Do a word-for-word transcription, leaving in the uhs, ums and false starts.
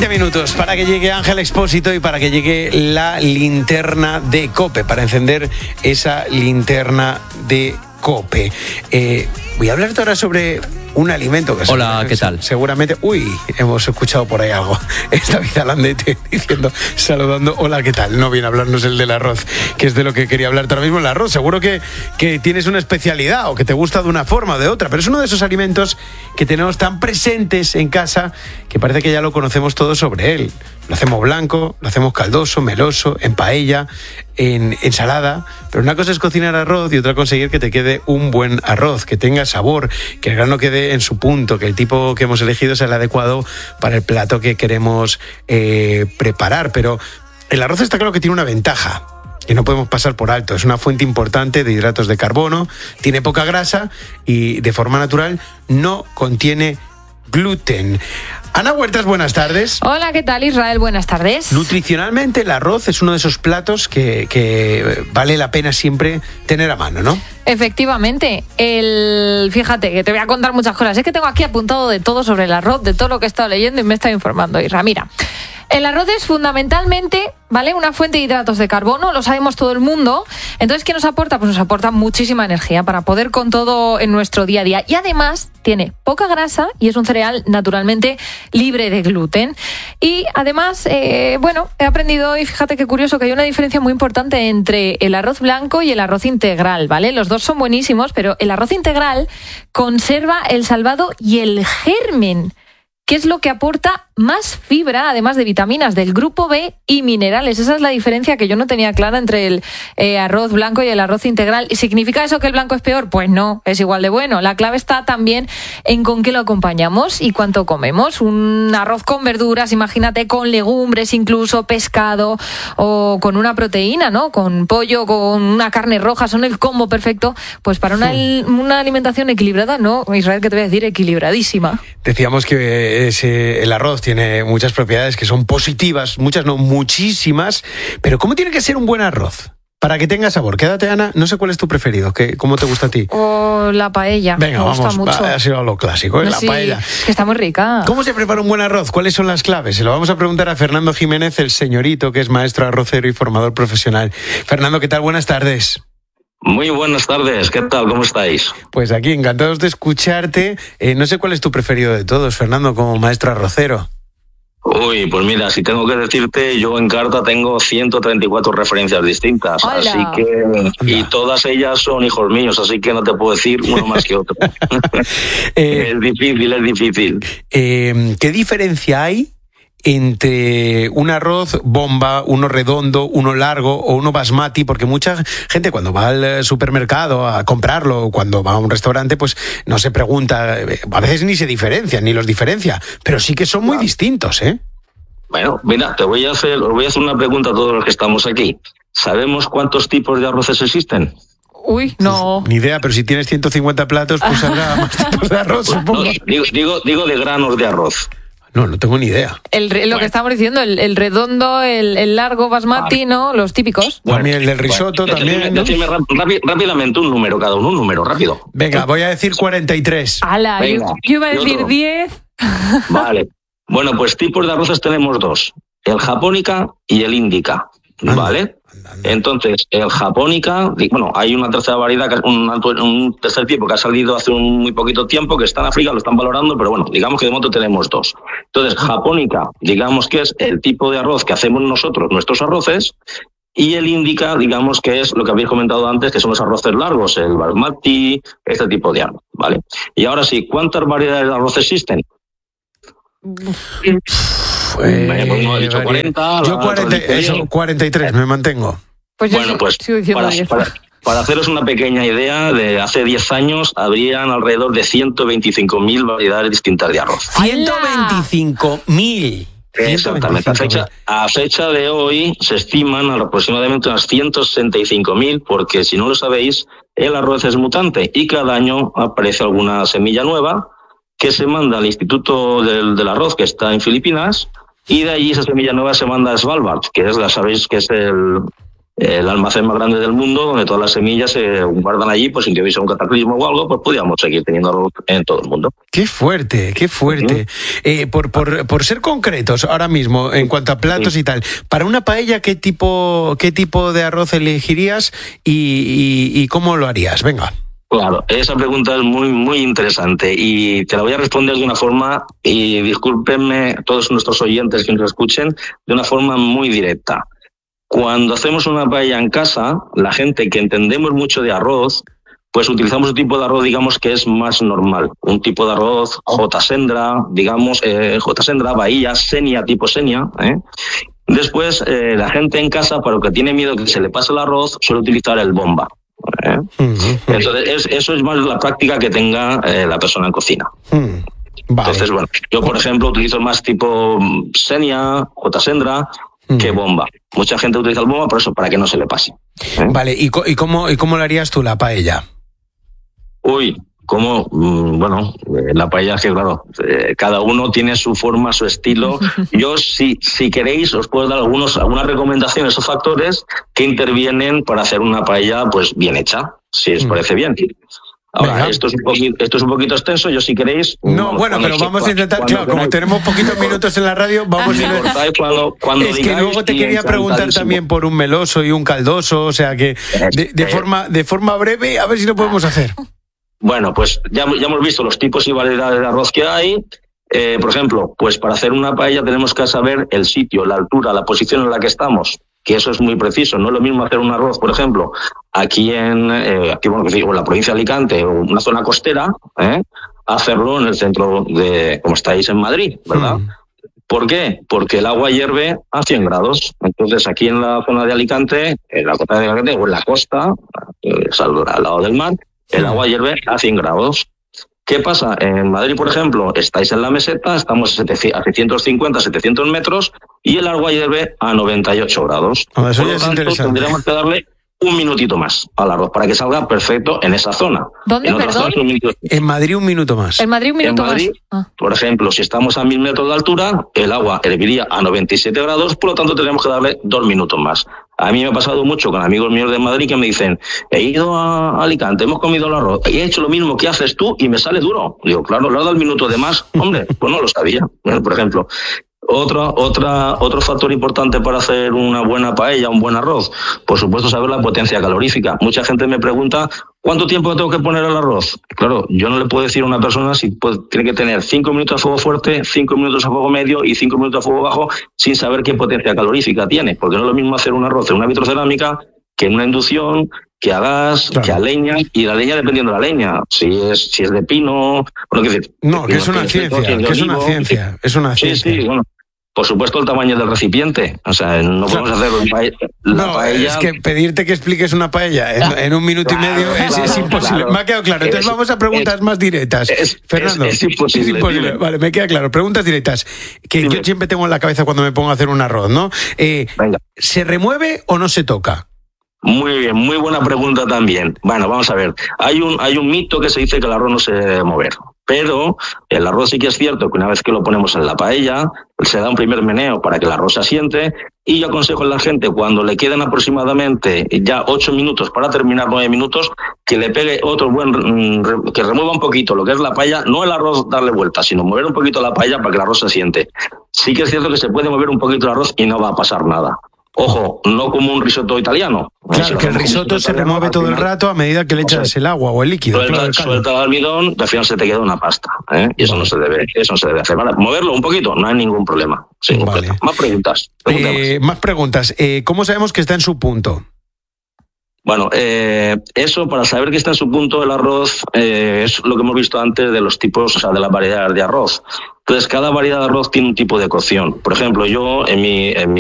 veinte minutos para que llegue Ángel Expósito y para que llegue la linterna de COPE, para encender esa linterna de COPE. Eh, voy a hablarte ahora sobre un alimento que... Hola, ¿qué tal? Seguramente... Uy, hemos escuchado por ahí algo. Está David Alandete diciendo, saludando, hola, ¿qué tal? No viene a hablarnos el del arroz, que es de lo que quería hablarte ahora mismo, el arroz. Seguro que, que tienes una especialidad o que te gusta de una forma o de otra, pero es uno de esos alimentos que tenemos tan presentes en casa que parece que ya lo conocemos todo sobre él. Lo hacemos blanco, lo hacemos caldoso, meloso, en paella, en ensalada, pero una cosa es cocinar arroz y otra conseguir que te quede un buen arroz, que tenga sabor, que el grano quede en su punto, que el tipo que hemos elegido sea el adecuado para el plato que queremos eh, preparar. Pero el arroz está claro que tiene una ventaja que no podemos pasar por alto. Es una fuente importante de hidratos de carbono, tiene poca grasa y de forma natural no contiene gluten. Ana Huertas, buenas tardes. Hola, ¿qué tal, Israel? Buenas tardes. Nutricionalmente, el arroz es uno de esos platos que, que vale la pena siempre tener a mano, ¿no? Efectivamente. El, fíjate, que te voy a contar muchas cosas. Es que tengo aquí apuntado de todo sobre el arroz, de todo lo que he estado leyendo y me he estado informando, Isra. Mira, el arroz es fundamentalmente, ¿vale?, una fuente de hidratos de carbono, lo sabemos todo el mundo. Entonces, ¿qué nos aporta? Pues nos aporta muchísima energía para poder con todo en nuestro día a día. Y además tiene poca grasa y es un cereal naturalmente libre de gluten. Y además, eh, bueno, he aprendido hoy, fíjate qué curioso, que hay una diferencia muy importante entre el arroz blanco y el arroz integral, ¿vale? Los dos son buenísimos, pero el arroz integral conserva el salvado y el germen, que es lo que aporta más fibra, además de vitaminas del grupo B y minerales. Esa es la diferencia que yo no tenía clara entre el eh, arroz blanco y el arroz integral. ¿Y significa eso que el blanco es peor? Pues no, es igual de bueno. La clave está también en con qué lo acompañamos y cuánto comemos. Un arroz con verduras, imagínate, con legumbres, incluso pescado o con una proteína, ¿no? Con pollo, con una carne roja, son el combo perfecto. Pues para una, sí. una alimentación equilibrada, ¿no? Israel, ¿qué te voy a decir? Equilibradísima. Decíamos que ese, el arroz tiene muchas propiedades que son positivas, muchas no, muchísimas, pero ¿cómo tiene que ser un buen arroz? Para que tenga sabor. Quédate, Ana, no sé cuál es tu preferido, ¿qué, ¿cómo te gusta a ti? O la paella. Venga, me vamos, gusta mucho. Ha sido lo clásico, ¿eh? La sí, paella. Es que está muy rica. ¿Cómo se prepara un buen arroz? ¿Cuáles son las claves? Se lo vamos a preguntar a Fernando Jiménez, el señorito, que es maestro arrocero y formador profesional. Fernando, ¿qué tal? Buenas tardes. Muy buenas tardes, ¿qué tal? ¿Cómo estáis? Pues aquí, encantados de escucharte. Eh, no sé cuál es tu preferido de todos, Fernando, como maestro arrocero. Uy, pues mira, si tengo que decirte, yo en carta tengo ciento treinta y cuatro referencias distintas, ¡Hola! Así que y todas ellas son hijos míos, así que no te puedo decir uno más que otro. eh, es difícil, es difícil. Eh, ¿Qué diferencia hay entre un arroz bomba, uno redondo, uno largo o uno basmati? Porque mucha gente cuando va al supermercado a comprarlo, cuando va a un restaurante, pues no se pregunta, a veces ni se diferencia, ni los diferencia, pero sí que son muy claro. distintos, ¿eh? Bueno, mira, te voy a hacer, os voy a hacer una pregunta a todos los que estamos aquí. ¿Sabemos cuántos tipos de arroces existen? Uy, no. Uf, ni idea, pero si tienes ciento cincuenta platos, pues habrá más tipos de arroz, supongo. No, digo, digo, digo de granos de arroz. No, no tengo ni idea. El, lo bueno. que estamos diciendo, el, el redondo, el, el largo basmati, ¿no? Los típicos. Bueno, también el del risotto, bueno, también. Decime, ¿no? decime rápidamente un número cada uno, un número, rápido. Venga, voy a decir cuarenta y tres. ¡Hala! Venga, yo, yo iba a decir diez. Vale. Bueno, pues tipos de arroces tenemos dos. El japónica y el índica. ¿Vale? Entonces, el japónica, bueno, hay una tercera variedad, un, un tercer tipo que ha salido hace un muy poquito tiempo, que está en África, lo están valorando, pero bueno, digamos que de momento tenemos dos. Entonces, japónica, digamos que es el tipo de arroz que hacemos nosotros, nuestros arroces, y el índica, digamos que es lo que habéis comentado antes, que son los arroces largos, el basmati, este tipo de arroz, ¿vale? Y ahora sí, ¿cuántas variedades de arroz existen? Pues, eh, pues no he dicho cuarenta. Yo cuarenta, eso, cuarenta y tres, me mantengo. Pues yo bueno, sí, pues para, para, para haceros una pequeña idea, de hace diez años habrían alrededor de ciento veinticinco mil variedades distintas de arroz. ciento veinticinco mil. Exactamente. A fecha, a fecha de hoy se estiman aproximadamente unas ciento sesenta y cinco mil, porque si no lo sabéis, el arroz es mutante y cada año aparece alguna semilla nueva que se manda al Instituto del, del Arroz, que está en Filipinas, y de allí esa semilla nueva se manda a Svalbard, que es, la sabéis que es el, el almacén más grande del mundo, donde todas las semillas se guardan allí, pues si hubiese un cataclismo o algo, pues podríamos seguir teniendo arroz en todo el mundo. Qué fuerte, qué fuerte. Uh-huh. Eh, por, por, por ser concretos, ahora mismo, en cuanto a platos uh-huh. y tal, para una paella, ¿qué tipo, qué tipo de arroz elegirías y, y, y cómo lo harías? Venga. Claro, esa pregunta es muy, muy interesante y te la voy a responder de una forma, y discúlpenme todos nuestros oyentes que nos escuchen, de una forma muy directa. Cuando hacemos una paella en casa, la gente que entendemos mucho de arroz, pues utilizamos un tipo de arroz, digamos, que es más normal. Un tipo de arroz J. Sendra, digamos, eh, J. Sendra, Bahía, Senia, tipo Senia, ¿eh? Después, eh, la gente en casa, para lo que tiene miedo que se le pase el arroz, suele utilizar el bomba. ¿Eh? Uh-huh. Entonces, es, eso es más la práctica que tenga eh, la persona en cocina. Uh-huh. Vale. Entonces, bueno, yo, por ejemplo, utilizo más tipo Senia, J. Sendra, uh-huh. que bomba. Mucha gente utiliza el bomba por eso, para que no se le pase. ¿Eh? Vale, ¿y, co- y, cómo, ¿y cómo lo harías tú la paella? Uy, como, bueno, la paella es que, claro, eh, cada uno tiene su forma, su estilo. Yo, si, si queréis, os puedo dar algunos, algunas recomendaciones o factores que intervienen para hacer una paella, pues, bien hecha, si os parece bien. Ahora, esto es, un poquito, esto es un poquito extenso, yo si queréis... No, vamos, bueno, pero vamos a intentar, cuando, claro, como tenemos poquitos minutos en la radio, vamos a ir... Cuando, cuando es que luego te quería preguntar también por un meloso y un caldoso, o sea que de, de, forma, de forma breve, a ver si lo podemos hacer. Bueno, pues ya, ya hemos visto los tipos y variedades de arroz que hay. Eh, por ejemplo, pues para hacer una paella tenemos que saber el sitio, la altura, la posición en la que estamos, que eso es muy preciso. No es lo mismo hacer un arroz, por ejemplo, aquí en, eh, aquí, bueno, en la provincia de Alicante o una zona costera, ¿eh? hacerlo en el centro de, como estáis en Madrid, ¿verdad? Mm. ¿Por qué? Porque el agua hierve a cien grados. Entonces, aquí en la zona de Alicante, en la costa de Alicante o en la costa, eh, al lado del mar, el agua hierve a cien grados. ¿Qué pasa? En Madrid, por ejemplo, estáis en la meseta, estamos a seiscientos cincuenta, setecientos metros y el agua hierve a noventa y ocho grados. Oh, eso por ya lo es tanto, interesante. Tendríamos que darle un minutito más al arroz para que salga perfecto en esa zona. ¿Dónde, en perdón? Zonas, un minuto... En Madrid un minuto más. En Madrid un minuto en Madrid, más. Ah. Por ejemplo, si estamos a mil metros de altura, el agua herviría a noventa y siete grados, por lo tanto tendríamos que darle dos minutos más. A mí me ha pasado mucho con amigos míos de Madrid que me dicen, he ido a Alicante, hemos comido el arroz y he hecho lo mismo que haces tú y me sale duro. Digo, claro, le he dado el minuto de más. Hombre, pues no lo sabía. Bueno, por ejemplo, otra, otra, otro factor importante para hacer una buena paella, un buen arroz, por supuesto saber la potencia calorífica. Mucha gente me pregunta, ¿cuánto tiempo tengo que poner al arroz? Claro, yo no le puedo decir a una persona si puede, tiene que tener cinco minutos a fuego fuerte, cinco minutos a fuego medio y cinco minutos a fuego bajo sin saber qué potencia calorífica tiene, porque no es lo mismo hacer un arroz en una vitrocerámica que en una inducción, que a gas, claro. que a leña, y la leña dependiendo de la leña, si es si es de pino, bueno, que decir, no, que es una ciencia, que es una ciencia, es una ciencia. Sí, sí, bueno. Por supuesto, el tamaño del recipiente. O sea, no podemos claro. hacer la paella. La no, paella... es que pedirte que expliques una paella en, en un minuto claro, y medio es, claro, es imposible. Claro. Me ha quedado claro. Entonces es, vamos a preguntas es, más directas. Es, Fernando, es, es imposible. Es imposible. Vale, me queda claro. Preguntas directas. Que dime. Yo siempre tengo en la cabeza cuando me pongo a hacer un arroz, ¿no? Eh, ¿Se remueve o no se toca? Muy bien, muy buena pregunta también. Bueno, vamos a ver. Hay un, hay un mito que se dice que el arroz no se debe mover. Pero el arroz sí que es cierto que una vez que lo ponemos en la paella, se da un primer meneo para que el arroz se asiente y yo aconsejo a la gente cuando le quedan aproximadamente ya ocho minutos para terminar nueve minutos, que le pegue otro buen, que remueva un poquito lo que es la paella, no el arroz darle vuelta, sino mover un poquito la paella para que el arroz se asiente. Sí que es cierto que se puede mover un poquito el arroz y no va a pasar nada. Ojo, no como un risotto italiano. Claro, que el risotto se remueve todo el rato a medida que le echas el agua o el líquido. Suelta, claro, el, suelta el almidón, al final se te queda una pasta. ¿eh? Y eso no se debe, eso no se debe hacer. Vale, moverlo un poquito, no hay ningún problema. Sí, vale. Más preguntas. Eh, más preguntas. Eh, ¿Cómo sabemos que está en su punto? Bueno, eh, eso para saber que está en su punto el arroz eh, es lo que hemos visto antes de los tipos, o sea, de las variedades de arroz. Entonces, cada variedad de arroz tiene un tipo de cocción. Por ejemplo, yo en mi, en mi